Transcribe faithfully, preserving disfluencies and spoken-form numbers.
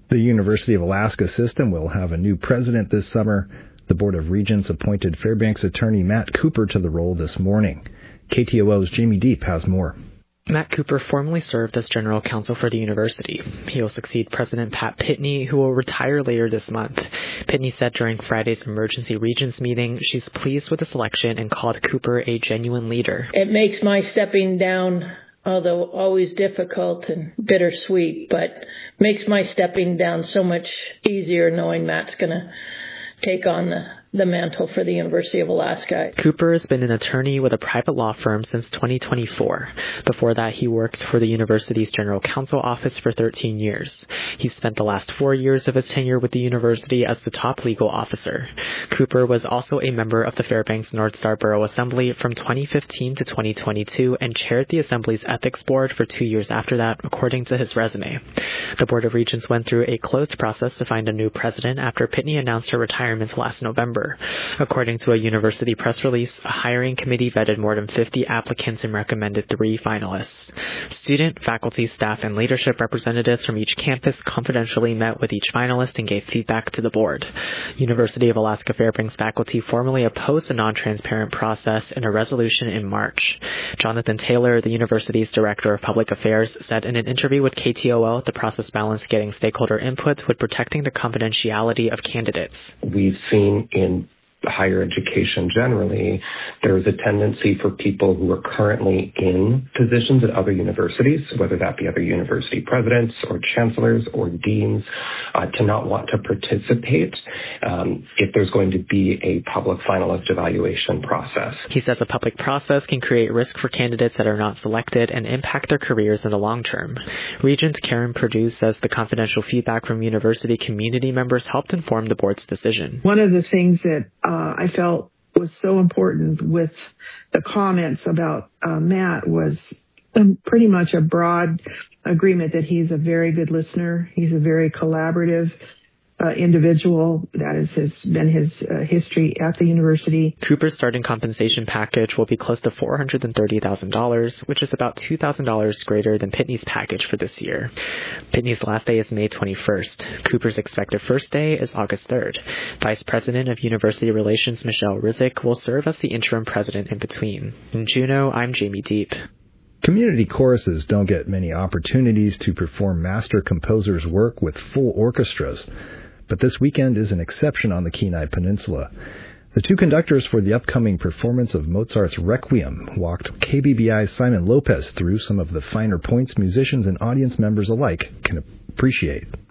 The University of Alaska system will have a new president this summer. The Board of Regents appointed Fairbanks attorney Matt Cooper to the role this morning. K T O O's Jamie Deep has more. Matt Cooper formerly served as general counsel for the university. He will succeed President Pat Pitney, who will retire later this month. Pitney said during Friday's emergency regents meeting she's pleased with the selection and called Cooper a genuine leader. It makes my stepping down, although always difficult and bittersweet, but makes my stepping down so much easier knowing Matt's going to take on the the mantle for the University of Alaska. Cooper has been an attorney with a private law firm since twenty twenty-four. Before that, he worked for the university's general counsel office for thirteen years. He spent the last four years of his tenure with the university as the top legal officer. Cooper was also a member of the Fairbanks North Star Borough Assembly from twenty fifteen to twenty twenty-two and chaired the Assembly's ethics board for two years after that, according to his resume. The Board of Regents went through a closed process to find a new president after Pitney announced her retirement last November. According to a university press release, a hiring committee vetted more than fifty applicants and recommended three finalists. Student, faculty, staff, and leadership representatives from each campus confidentially met with each finalist and gave feedback to the board. University of Alaska Fairbanks faculty formally opposed the non-transparent process in a resolution in March. Jonathan Taylor, the university's director of public affairs, said in an interview with K T O O the process balanced getting stakeholder input with protecting the confidentiality of candidates. We've seen in higher education generally, there is a tendency for people who are currently in positions at other universities, whether that be other university presidents or chancellors or deans, uh, to not want to participate um, if there's going to be a public finalist evaluation process. He says a public process can create risk for candidates that are not selected and impact their careers in the long term. Regent Karen Perdue says the confidential feedback from university community members helped inform the board's decision. One of the things that uh, I felt was so important with the comments about uh, Matt was um, pretty much a broad agreement that he's a very good listener. He's a very collaborative Uh, individual. That is his, been his uh, history at the university. Cooper's starting compensation package will be close to four hundred thirty thousand dollars, which is about two thousand dollars greater than Pitney's package for this year. Pitney's last day is May twenty-first. Cooper's expected first day is August third. Vice President of University Relations Michelle Rizik will serve as the interim president in between. In Juneau, I'm Jamie Deep. Community choruses don't get many opportunities to perform master composers' work with full orchestras, but this weekend is an exception on the Kenai Peninsula. The two conductors for the upcoming performance of Mozart's Requiem walked K B B I's Simon Lopez through some of the finer points musicians and audience members alike can appreciate.